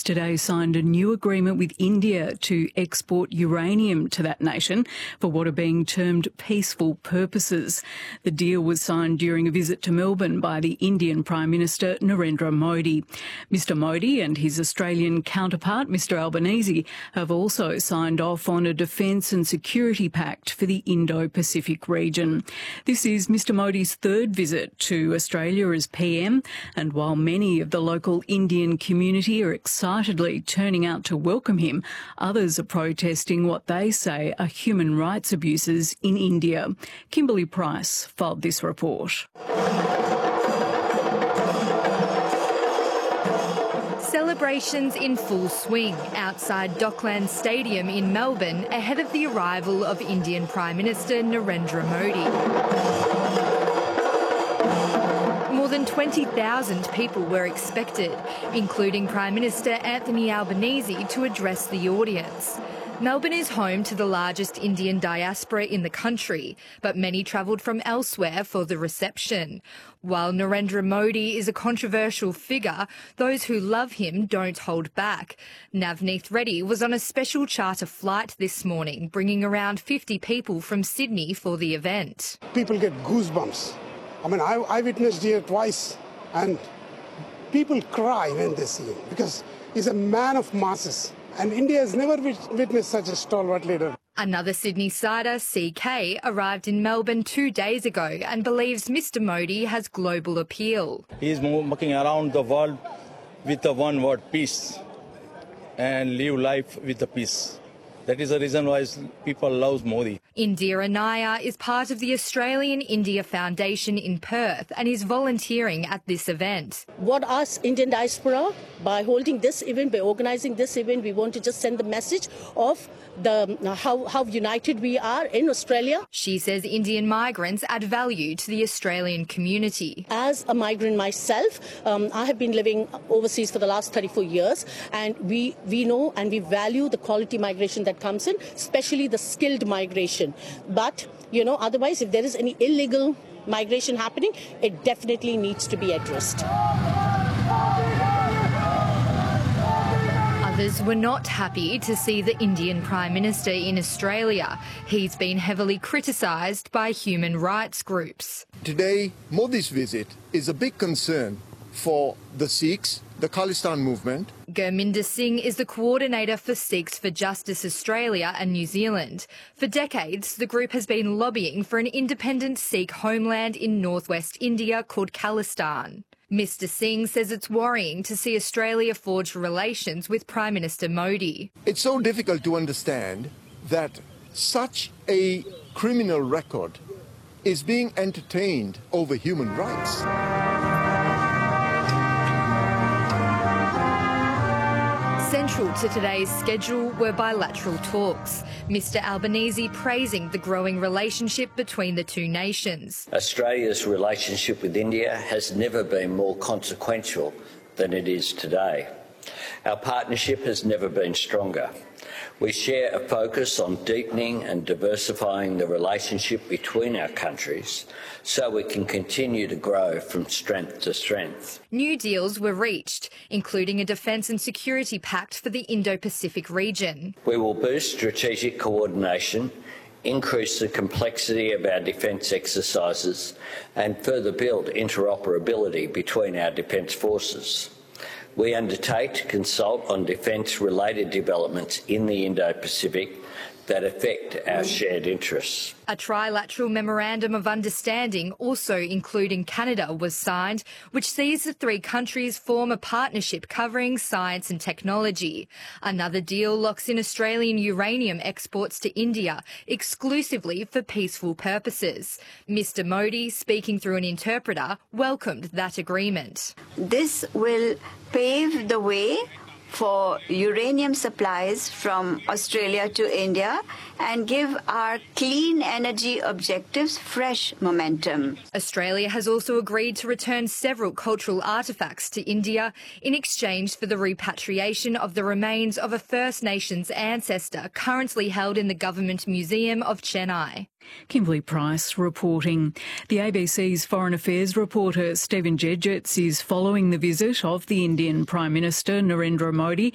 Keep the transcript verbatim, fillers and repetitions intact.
today signed a new agreement with India to export uranium to that nation for what are being termed peaceful purposes. The deal was signed during a visit to Melbourne by the Indian Prime Minister Narendra Modi. Mister Modi and his Australian counterpart, Mister Albanese, have also signed off on a defence and security pact for the Indo-Pacific region. This is Mister Modi's third visit to Australia as P M, and while many of the local Indian community are excitedly turning out to welcome him, others are protesting what they say are human rights abuses in India. Kimberly Price filed this report. Celebrations in full swing outside Docklands Stadium in Melbourne ahead of the arrival of Indian Prime Minister Narendra Modi. More than twenty thousand people were expected, including Prime Minister Anthony Albanese, to address the audience. Melbourne is home to the largest Indian diaspora in the country, but many travelled from elsewhere for the reception. While Narendra Modi is a controversial figure, those who love him don't hold back. Navneet Reddy was on a special charter flight this morning, bringing around fifty people from Sydney for the event. People get goosebumps. I mean, I, I witnessed here twice, and people cry when they see him because he's a man of masses. And India has never witnessed such a stalwart leader. Another Sydney-sider, C K, arrived in Melbourne two days ago and believes Mister Modi has global appeal. He is walking around the world with the one word, peace, and live life with the peace. That is the reason why people love Modi. Indira Nair is part of the Australian India Foundation in Perth and is volunteering at this event. What us Indian diaspora, by holding this event, by organising this event, we want to just send the message of the uh, how, how united we are in Australia. She says Indian migrants add value to the Australian community. As a migrant myself, um, I have been living overseas for the last thirty-four years, and we, we know and we value the quality migration that comes in, especially the skilled migration. But, you know, otherwise, if there is any illegal migration happening, it definitely needs to be addressed. Others were not happy to see the Indian Prime Minister in Australia. He's been heavily criticised by human rights groups. Today, Modi's visit is a big concern for the Sikhs, the Khalistan movement. Gurminder Singh is the coordinator for Sikhs for Justice Australia and New Zealand. For decades, the group has been lobbying for an independent Sikh homeland in northwest India called Khalistan. Mister Singh says it's worrying to see Australia forge relations with Prime Minister Modi. It's so difficult to understand that such a criminal record is being entertained over human rights. Central to today's schedule were bilateral talks. Mister Albanese praising the growing relationship between the two nations. Australia's relationship with India has never been more consequential than it is today. Our partnership has never been stronger. We share a focus on deepening and diversifying the relationship between our countries so we can continue to grow from strength to strength. New deals were reached, including a defence and security pact for the Indo-Pacific region. We will boost strategic coordination, increase the complexity of our defence exercises and further build interoperability between our defence forces. We undertake to consult on defence-related developments in the Indo-Pacific that affect our shared interests. A trilateral memorandum of understanding, also including Canada, was signed, which sees the three countries form a partnership covering science and technology. Another deal locks in Australian uranium exports to India exclusively for peaceful purposes. Mister Modi, speaking through an interpreter, welcomed that agreement. This will pave the way for uranium supplies from Australia to India and give our clean energy objectives fresh momentum. Australia has also agreed to return several cultural artefacts to India in exchange for the repatriation of the remains of a First Nations ancestor currently held in the Government Museum of Chennai. Kimberly Price reporting. The A B C's Foreign Affairs reporter Stephen Jedgetts is following the visit of the Indian Prime Minister Narendra Modi